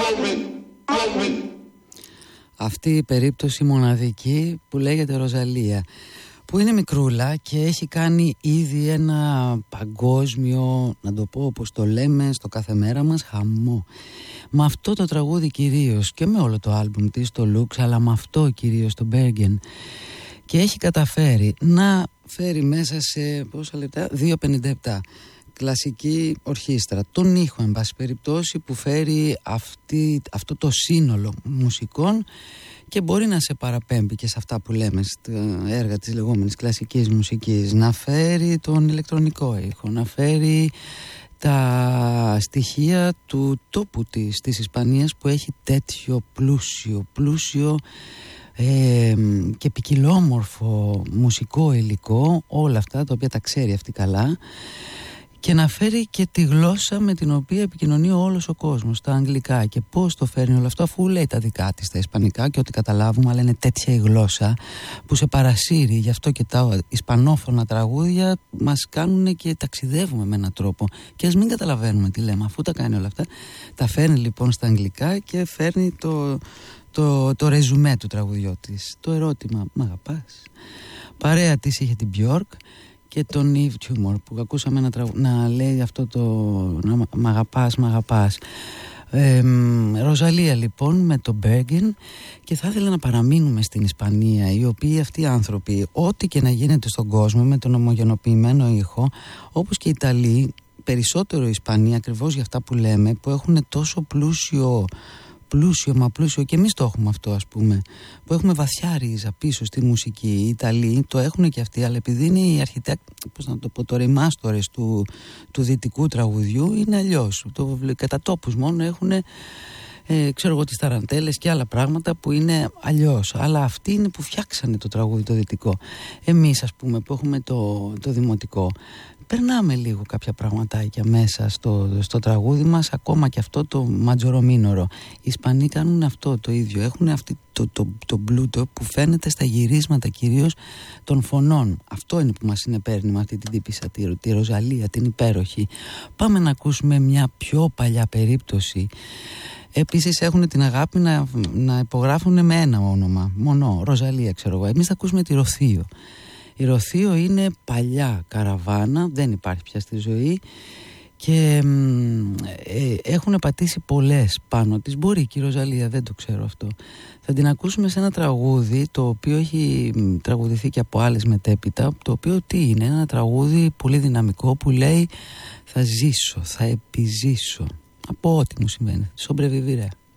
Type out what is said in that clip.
Αυτή η περίπτωση μοναδική που λέγεται Ροζαλία, που είναι μικρούλα και έχει κάνει ήδη ένα παγκόσμιο, να το πω όπως το λέμε στο κάθε μέρα μας, χαμό. Με αυτό το τραγούδι κυρίως και με όλο το άλμπουμ της, το Lux, αλλά με αυτό κυρίως, το Bergen. Και έχει καταφέρει να φέρει μέσα σε πόσα λεπτά, 2:57, κλασική ορχήστρα, τον ήχο εν πάση περιπτώσει, που φέρει αυτό το σύνολο μουσικών και μπορεί να σε παραπέμπει και σε αυτά που λέμε στα έργα της λεγόμενης κλασικής μουσικής, να φέρει τον ηλεκτρονικό ήχο, να φέρει τα στοιχεία του τόπου της Ισπανίας, που έχει τέτοιο πλούσιο και ποικιλόμορφο μουσικό υλικό, όλα αυτά τα οποία τα ξέρει αυτή καλά, και να φέρει και τη γλώσσα με την οποία επικοινωνεί όλος ο κόσμος, τα αγγλικά. Και πώς το φέρνει όλο αυτό, αφού λέει τα δικά της τα ισπανικά και ό,τι καταλάβουμε, αλλά είναι τέτοια η γλώσσα που σε παρασύρει. Γι' αυτό και τα ισπανόφωνα τραγούδια μας κάνουν και ταξιδεύουμε με έναν τρόπο. Και ας μην καταλαβαίνουμε τι λέμε, αφού τα κάνει όλα αυτά. Τα φέρνει λοιπόν στα αγγλικά και φέρνει το ρεζουμέ του τραγουδιού της. Το ερώτημα, μ' αγαπάς? Παρέα της είχε την Björk και τον Yves Tumor, που ακούσαμε να λέει αυτό το «Μ' αγαπάς». Ροζαλία λοιπόν με το Bergen. Και θα ήθελα να παραμείνουμε στην Ισπανία, οι οποίοι αυτοί οι άνθρωποι, ό,τι και να γίνεται στον κόσμο με τον ομογενοποιημένο ήχο, όπως και οι Ιταλοί, περισσότερο οι Ισπανοί, ακριβώς για αυτά που λέμε, που έχουν τόσο πλούσιο, και εμείς το έχουμε αυτό, ας πούμε, που έχουμε βαθιά ρίζα πίσω στη μουσική. Οι Ιταλοί το έχουν και αυτοί, αλλά επειδή είναι οι το ρεμάστορες του δυτικού τραγουδιού, είναι αλλιώς. Κατά τόπους μόνο έχουν ξέρω εγώ τις ταραντέλες και άλλα πράγματα που είναι αλλιώς, αλλά αυτοί είναι που φτιάξανε το τραγούδι το δυτικό. Εμείς, ας πούμε, που έχουμε το δημοτικό, περνάμε λίγο κάποια πραγματάκια μέσα στο τραγούδι μας, ακόμα και αυτό το ματζορομίνορο. Οι Ισπανοί κάνουν αυτό το ίδιο, έχουν αυτή το πλούτο που φαίνεται στα γυρίσματα κυρίως των φωνών. Αυτό είναι που μας συνεπέρνει με αυτή την τύπισσα, τη Ροζαλία, την υπέροχη. Πάμε να ακούσουμε μια πιο παλιά περίπτωση. Επίσης έχουν την αγάπη να υπογράφουν με ένα όνομα, μόνο Ροζαλία, ξέρω εγώ. Εμείς θα ακούσουμε τη Ροθείο. Η Ροθείο είναι παλιά καραβάνα, δεν υπάρχει πια στη ζωή, και έχουν πατήσει πολλές πάνω της. Μπορεί και η Ροζαλία, δεν το ξέρω αυτό. Θα την ακούσουμε σε ένα τραγούδι το οποίο έχει τραγουδηθεί και από άλλες μετέπειτα, το οποίο τι είναι? Ένα τραγούδι πολύ δυναμικό που λέει «Θα ζήσω, θα επιζήσω από ό,τι μου συμβαίνει, sobrevivir».